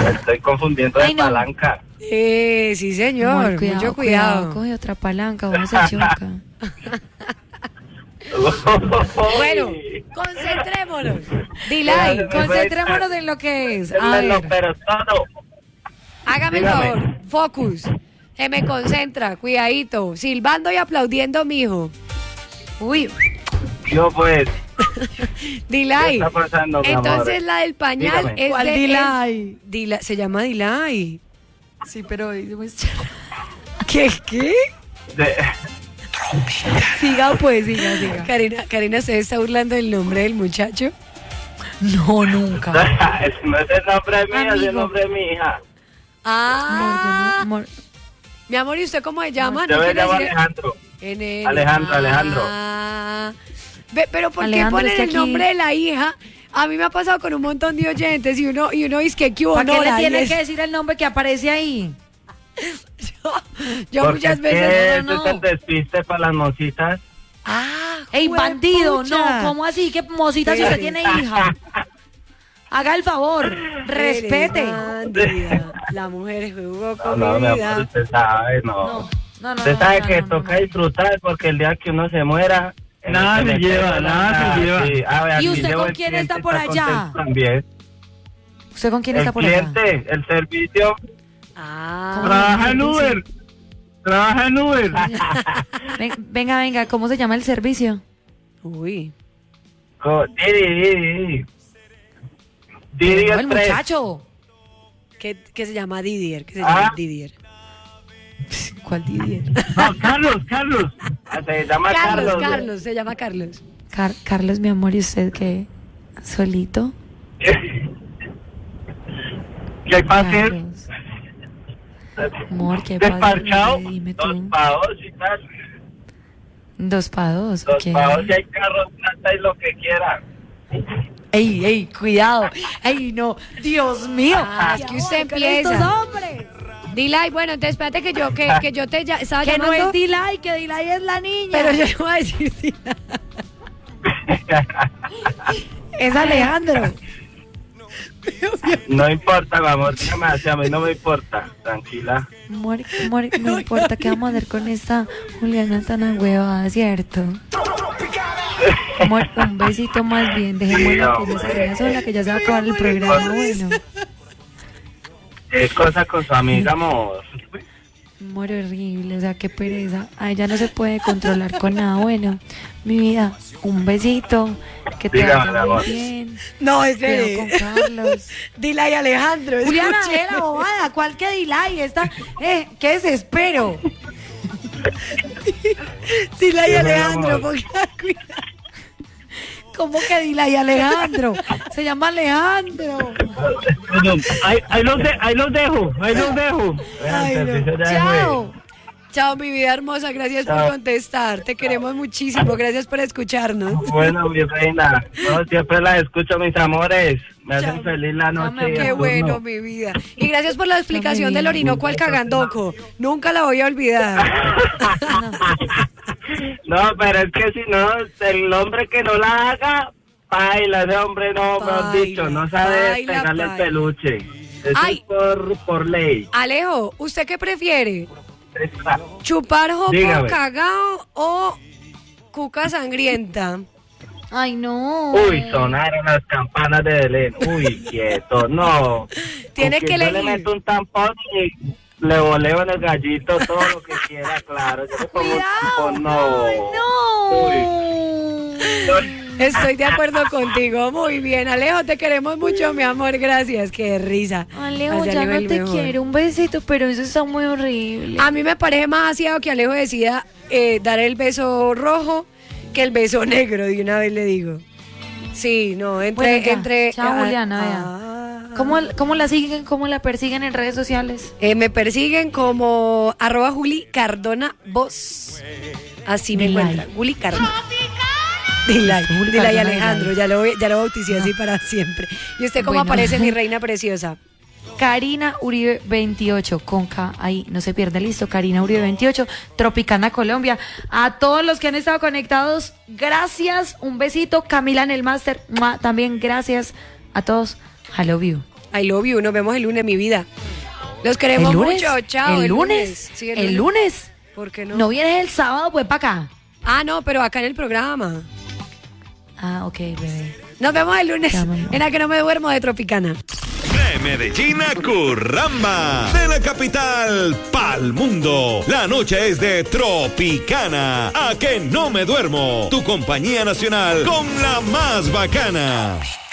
Estoy confundiendo de palanca. Sí, señor. Mucho cuidado. Coge otra palanca, vamos a chocar. Bueno, concentrémonos. Dilay, concentrémonos en lo que es. A ver. Pero todo. Hágame el favor, focus. Se me concentra, cuidadito. Silbando y aplaudiendo, mijo. Uy. Yo pues. Dilay. ¿Qué está pasando, mi amor? Entonces la del pañal. Dígame. Es ¿Cuál de Dilay? se llama Dilay. Sí, pero... ¿Qué? De... Siga pues, siga. Karina, ¿se está burlando del nombre del muchacho? No, nunca. No es el nombre mío, Amigo. es el nombre de mi hija. Amor, Mi amor, ¿y usted cómo se llama? Yo ¿No me quiere llamo decir- Alejandro. Alejandro. Pero ¿por qué Alejandro, ponen está el aquí. nombre de la hija? A mí me ha pasado con un montón de oyentes y uno dice que hubo ¿para qué Nora, le y tiene es- que decir el nombre que aparece ahí? Yo Porque muchas es veces que no. ese es el despiste para las mositas. ¡Ey, bandido! juepucha. No, ¿cómo así? ¿Qué mosita si usted tiene hija? Haga el favor, respete. Bandida. La mujer jugó con No, mi mi amor, vida. usted sabe, no. No. Usted sabe que toca disfrutar porque el día que uno se muera... Nada se lleva, nada se lleva. Sí. A ver, ¿Y aquí usted llevo con el quién cliente, está por allá? contento También. ¿Usted con quién El está por allá? cliente, el servicio. Trabaja en Uber. Trabaja en Uber. Venga, ¿cómo se llama el servicio? Uy. Didi No, el Express. muchacho. Que se llama Didier. Que se llama Didier. ¿Cuál Didier? No, Carlos. Se llama Carlos. Carlos, se llama Carlos. Carlos, mi amor, ¿y usted qué? ¿Solito? ¿Qué hay para hacer? Carlos. Amor, ¿qué pasa? Desparchado. Dime 2 tú. para 2 y tal. 2 para 2, 2 ok. para 2 y hay carros, plata y lo que quiera. Ey, cuidado. Ey, no. Dios mío. Es que usted ¿Qué hacen estos empieza. hombres? Dilay, bueno, entonces espérate que yo te estaba Que no llamando. es Dilay, que Dilay es la niña. Pero yo no voy a decir Dilay. Es Alejandro. No importa, mi amor, dígame así, a mí no me importa. Tranquila. Amor, no importa qué vamos a hacer con esta Juliana tan huevada, ¿cierto? Amor, un besito más bien. Dejémosla que ella se vaya sola, que ya se va a acabar el programa. Bueno, ¿Qué cosa con su amiga, amor? amor, horrible, o sea, qué pereza. A ella no se puede controlar con nada. Bueno, mi vida, un besito, que te Dígame, vaya muy amor. bien. No, Cuidado con Carlos. Dilay Alejandro. Juliana, escuche. era bobada, ¿cuál que Dilay? Esta, qué desespero. Dilay Dígame, Alejandro, amor. ponga cuidado. ¿Cómo que Dilay Alejandro? Se llama Alejandro. Bueno, ahí los dejo. Ay, no. El servicio ya Chao. Chao, mi vida hermosa, gracias por Chao. contestar. Te queremos muchísimo, gracias por escucharnos. fue. Bueno, mi reina, no, siempre las escucho, mis amores. Me hacen Chao. feliz la noche. y el Qué turno. bueno, mi vida. Y gracias por la explicación mi del vida. Orinoco al Cagandoco. Nunca la voy a olvidar. No, pero es que si no, el hombre que no la haga, baila, ese hombre no, mejor dicho, no sabe baila, pegarle el baila. peluche. Eso Ay. es por ley. Alejo, ¿usted qué prefiere? ¿Chupar jopo Dígame. cagao o cuca sangrienta? Ay, no. Uy, sonaron las campanas de Belén. Uy, quieto, no. Tiene Porque que yo le elegir. meto un tampón y le voleo en el gallito todo lo que quiera, claro. Yo le pongo un tampón, no. Uy. Estoy de acuerdo contigo. Muy bien, Alejo, te queremos mucho, mi amor. Gracias. Qué risa. Alejo, Así ya Alejo no el te mejor. quiero. Un besito, pero eso está muy horrible. A mí me parece más aseado que Alejo decida dar el beso rojo que el beso negro, de una vez le digo. Sí, no, Bueno, ya. entre. Chao, Juliana, ¿Cómo la siguen? ¿Cómo la persiguen en redes sociales? Me persiguen como @Juli Cardona Voz. Así me Dilay. encuentran. Juli Cardona. Dilay Juli Cardona, Alejandro, ya lo bauticé así para siempre. ¿Y usted cómo Bueno. aparece, mi reina preciosa? Karina Uribe 28, con K ahí, no se pierde, listo. Karina Uribe 28, Tropicana, Colombia. A todos los que han estado conectados, gracias, un besito. Camila en el máster, también gracias a todos. I love you. I love you. Nos vemos el lunes, mi vida. Los queremos ¿El lunes? mucho. Chao. ¿El lunes? Sí, ¿El lunes? ¿Por qué no? ¿No vienes el sábado, pues, para acá? Ah, no, pero acá en el programa. Ah, ok, bebé. Nos vemos el lunes Ya, mamá. en La que no me duermo de Tropicana. De Medellín a Curramba, de la capital pa'l mundo. La noche es de Tropicana. A que no me duermo. Tu compañía nacional con la más bacana.